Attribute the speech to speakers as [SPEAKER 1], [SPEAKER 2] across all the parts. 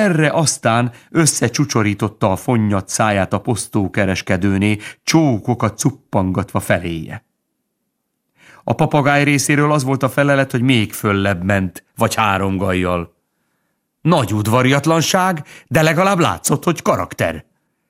[SPEAKER 1] Erre aztán összecsucsorította a fonnyat száját a posztókereskedőné, csókokat cuppangatva feléje. A papagáj részéről az volt a felelet, hogy még föllebb ment, vagy 3 gajjal. Nagy udvariatlanság, de legalább látszott, hogy karakter.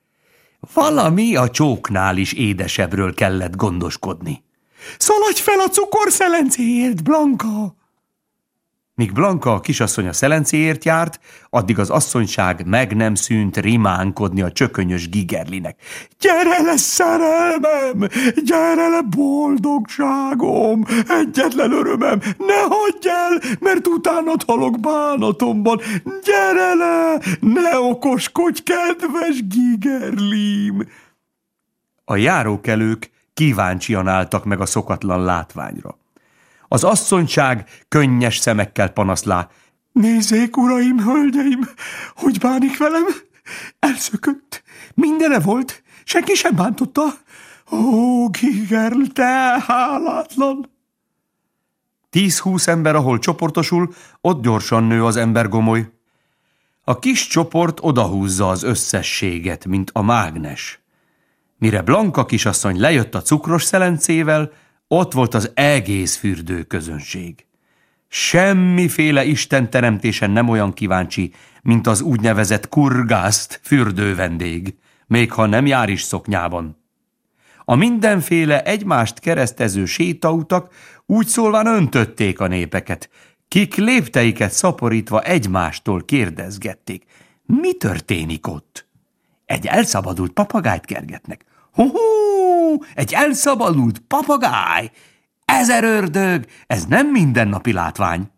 [SPEAKER 1] Valami a csóknál is édesebbről kellett gondoskodni. Szaladj fel a cukorszelencéért, Blanka! Míg Blanka a kisasszony a szelencéért járt, addig az asszonyság meg nem szűnt rimánkodni a csökönyös Gigerlinek. Gyere le, szerelmem! Gyere le, boldogságom! Egyetlen örömem! Ne hagyj el, mert utánad halok bánatomban! Gyere le! Ne okoskodj, kedves Gigerlim! A járókelők kíváncsian álltak meg a szokatlan látványra. Az asszonyság könnyes szemekkel panaszlá. Nézzék, uraim, hölgyeim, hogy bánik velem? Elszökött, mindene volt, senki sem bántotta. Ó, Gigerl, te hálátlan! 10-20 ember, ahol csoportosul, ott gyorsan nő az embergomoly. A kis csoport odahúzza az összességet, mint a mágnes. Mire Blanka kisasszony lejött a cukros szelencével, ott volt az egész fürdőközönség. Semmiféle istenteremtésen nem olyan kíváncsi, mint az úgynevezett kurgászt fürdővendég, még ha nem jár is szoknyában. A mindenféle egymást keresztező sétautak úgy szólván öntötték a népeket, kik lépteiket szaporítva egymástól kérdezgették. Mi történik ott? Egy elszabadult papagájt kergetnek. Hú, egy elszabadult papagáj! 1000 ördög! Ez nem mindennapi látvány.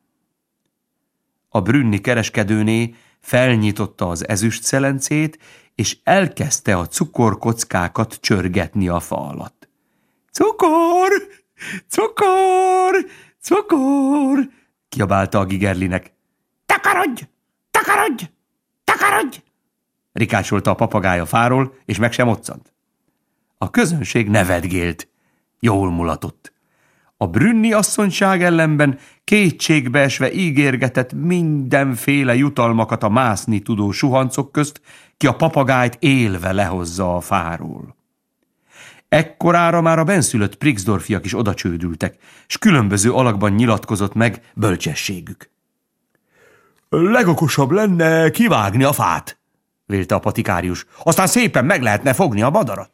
[SPEAKER 1] A brünni kereskedőné felnyitotta az ezüst szelencét, és elkezdte a cukorkockákat csörgetni a fa alatt. Cukor! Cukor! Cukor! Kiabálta a Gigerlinek. Takarodj! Takarodj! Takarodj! Rikácsolta a papagáj a fáról, és meg sem moccant. A közönség nevetgélt. Jól mulatott. A brünni asszonyság ellenben kétségbeesve ígérgetett mindenféle jutalmakat a mászni tudó suhancok közt, ki a papagájt élve lehozza a fáról. Ekkorára már a bennszülött Prixdorfiak is odacsődültek, s különböző alakban nyilatkozott meg bölcsességük. Legokosabb lenne kivágni a fát, vélte a patikárius, aztán szépen meg lehetne fogni a madarat.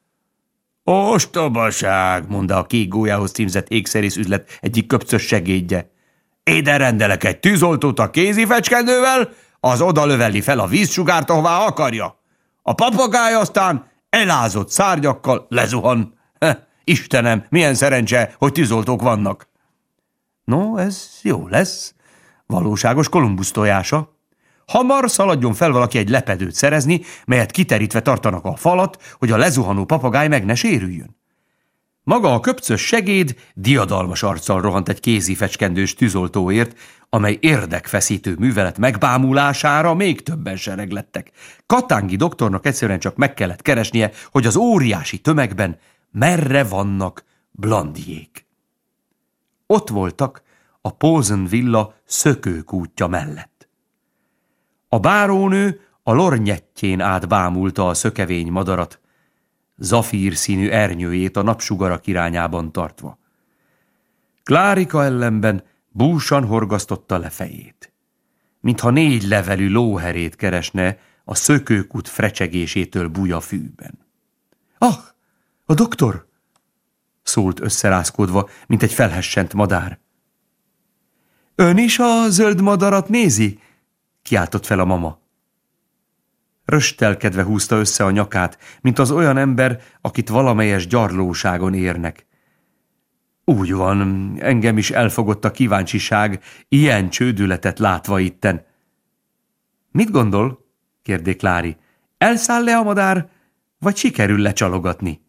[SPEAKER 1] Ostobaság, mondta a kék gólyához címzett ékszerész üzlet egyik köpcös segédje. Ide rendelek egy tűzoltót a kézifecskendővel, az oda löveli fel a vízsugárt, ahová akarja. A papagáj aztán elázott szárnyakkal lezuhan. Istenem, milyen szerencse, hogy tűzoltók vannak. No, ez jó lesz. Valóságos Kolumbusz tojása. Hamar szaladjon fel valaki egy lepedőt szerezni, melyet kiterítve tartanak a falat, hogy a lezuhanó papagáj meg ne sérüljön. Maga a köpcös segéd diadalmas arccal rohant egy kézifecskendős tűzoltóért, amely érdekfeszítő művelet megbámulására még többen sereglettek. Katángi doktornak egyszerűen csak meg kellett keresnie, hogy az óriási tömegben merre vannak Blandiék. Ott voltak a Posen villa szökőkútja mellett. A bárónő a lornyettjén át bámulta a szökevény madarat, zafír színű ernyőjét a napsugarak irányában tartva. Klárika ellenben búsan horgasztotta le fejét, mintha 4 levelű lóherét keresne a szökőkút frecsegésétől buja fűben. Ah, a doktor! Szólt összerázkodva, mint egy felhessent madár. Ön is a zöld madarat nézi? Kiáltott fel a mama. Röstelkedve húzta össze a nyakát, mint az olyan ember, akit valamelyes gyarlóságon érnek. Úgy van, engem is elfogott a kíváncsiság, ilyen csődületet látva itten. Mit gondol? kérdé Klári. Elszáll le a madár, vagy sikerül lecsalogatni?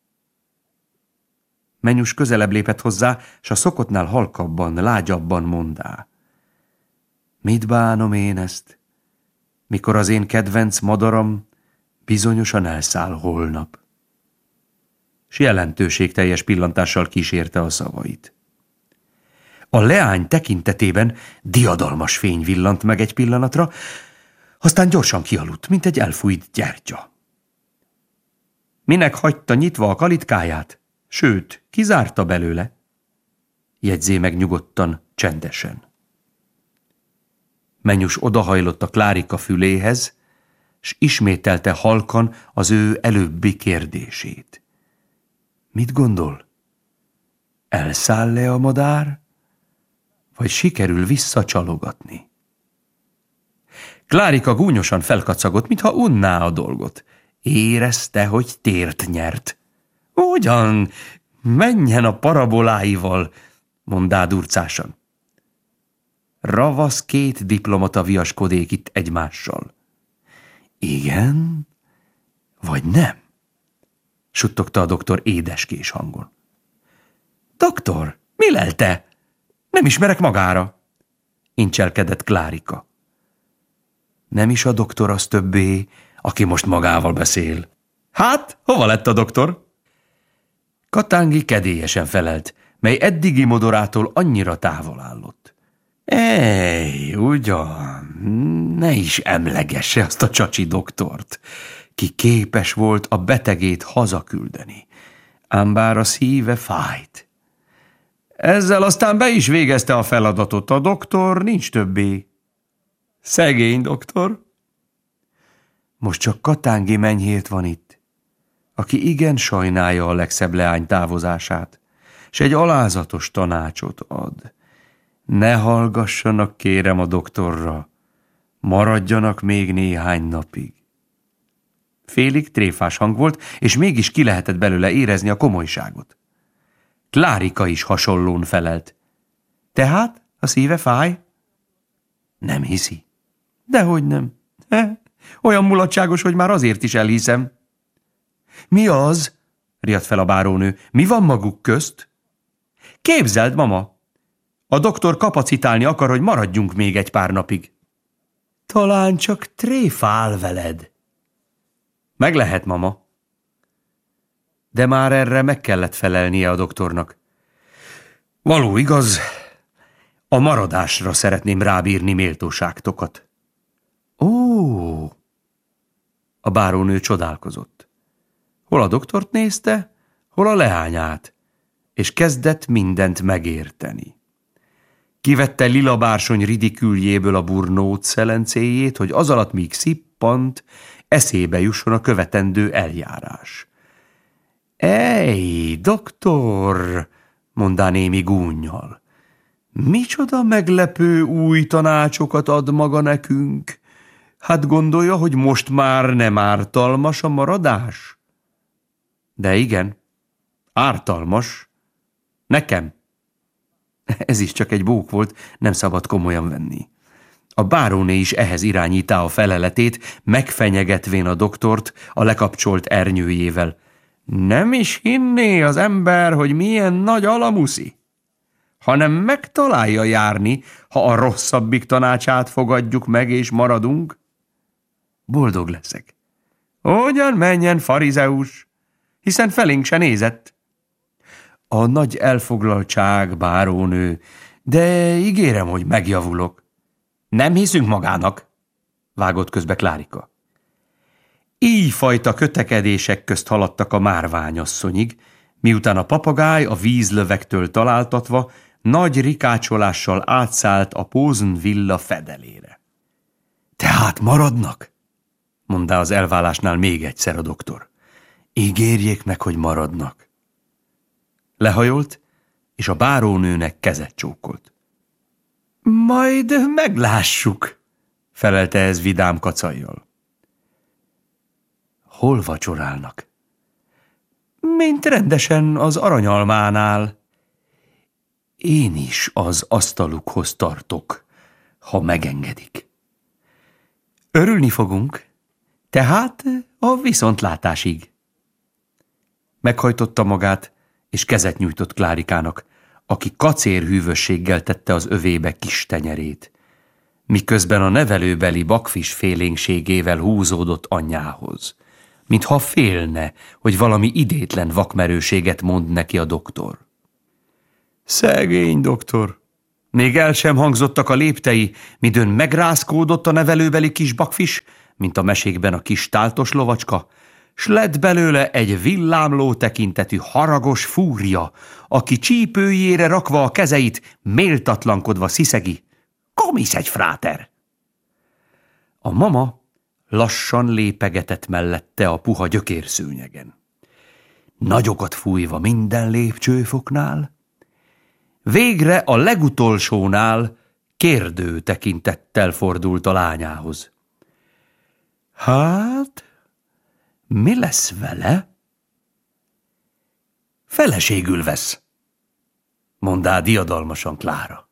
[SPEAKER 1] Menyus közelebb lépett hozzá, s a szokottnál halkabban, lágyabban mondá. Mit bánom én ezt, mikor az én kedvenc madaram bizonyosan elszáll holnap? S jelentőségteljes pillantással kísérte a szavait. A leány tekintetében diadalmas fény villant meg egy pillanatra, Aztán gyorsan kialudt, mint egy elfújt gyertya. Minek hagyta nyitva a kalitkáját? Sőt, kizárta belőle? Jegyzé meg nyugodtan, csendesen. Menyus odahajlott a Klárika füléhez, s ismételte halkan az ő előbbi kérdését. Mit gondol? Elszáll-e a madár, vagy sikerül visszacsalogatni? Klárika gúnyosan felkacagott, mintha unná a dolgot. Érezte, hogy tért nyert. Ugyan, menjen a paraboláival, mondá durcásan. Ravasz két diplomata viaskodik itt egymással. Igen, vagy nem? Suttogta a doktor édeskés hangon. Doktor, mi lelte? Nem ismerek magára, incselkedett Klárika. Nem is a doktor az többé, aki most magával beszél. Hát, hova lett a doktor? Katángi kedélyesen felelt, mely eddigi modorától annyira távol állott. Ej, ugyan, ne is emlegesse azt a csacsi doktort, ki képes volt a betegét hazaküldeni, ám bár a szíve fájt. Ezzel aztán be is végezte a feladatot, a doktor nincs többé. Szegény doktor. Most csak Katángi menyhért van itt, aki igen sajnálja a legszebb leány távozását, s egy alázatos tanácsot ad. Ne hallgassanak, kérem, a doktorra, maradjanak még néhány napig. Félig tréfás hang volt, és mégis ki lehetett belőle érezni a komolyságot. Klárika is hasonlón felelt. Tehát a szíve fáj? Nem hiszi. Dehogy nem. Olyan mulatságos, hogy már azért is elhiszem. Mi az? Riadt fel a bárónő. Mi van maguk közt? Képzeld, mama! A doktor kapacitálni akar, hogy maradjunk még egy pár napig. Talán csak tréfál veled. Meg lehet, mama. De már erre meg kellett felelnie a doktornak. Való igaz, a maradásra szeretném rábírni méltóságtokat. Ó! A bárónő csodálkozott. Hol a doktort nézte, hol a leányát, és kezdett mindent megérteni. Kivette Lila bársony ridiküljéből a burnót szelencéjét, hogy az alatt míg szippant, eszébe jusson a követendő eljárás. Ej, doktor, mondá némi gúnnyal, micsoda meglepő új tanácsokat ad maga nekünk? Hát gondolja, hogy most már nem ártalmas a maradás? De igen, ártalmas. Nekem. Ez is csak egy bók volt, nem szabad komolyan venni. A báróné is ehhez irányítá a feleletét, megfenyegetvén a doktort a lekapcsolt ernyőjével. Nem is hinné az ember, hogy milyen nagy alamuszi, hanem megtalálja járni, ha a rosszabbik tanácsát fogadjuk meg és maradunk. Boldog leszek. Ugyan menjen, farizeus, hiszen felénk se nézett. A nagy elfoglaltság, bárónő, de ígérem, hogy megjavulok. Nem hiszünk magának, vágott közbe Klárika. Íjfajta kötekedések közt haladtak a márványasszonyig, miután a papagáj a vízlövektől találtatva nagy rikácsolással átszállt a Posen villa fedelére. Tehát maradnak? Mondta az elválásnál még egyszer a doktor. Ígérjék meg, hogy maradnak. Lehajolt, és a bárónőnek kezet csókolt. Majd meglássuk, felelte ez vidám kacajjal. Hol vacsorálnak? Mint rendesen az Aranyalmánál. Én is az asztalukhoz tartok, ha megengedik. Örülni fogunk, tehát a viszontlátásig. Meghajtotta magát, és kezet nyújtott Klárikának, aki kacérhűvösséggel tette az övébe kis tenyerét, miközben a nevelőbeli bakfis félénkségével húzódott anyjához, mintha félne, hogy valami idétlen vakmerőséget mond neki a doktor. Szegény doktor, Még el sem hangzottak a léptei, midőn megrázkódott a nevelőbeli kis bakfis, mint a mesékben a kis táltos lovacska, s lett belőle egy villámló tekintetű haragos fúria, aki csípőjére rakva a kezeit, méltatlankodva sziszegi. Komisz egy fráter! A mama lassan lépegetett mellette a puha gyökérszőnyegen. Nagyokat fújva minden lépcsőfoknál, végre a legutolsónál kérdő tekintettel fordult a lányához. Hát, mi lesz vele? Feleségül vesz, mondá diadalmasan Klára.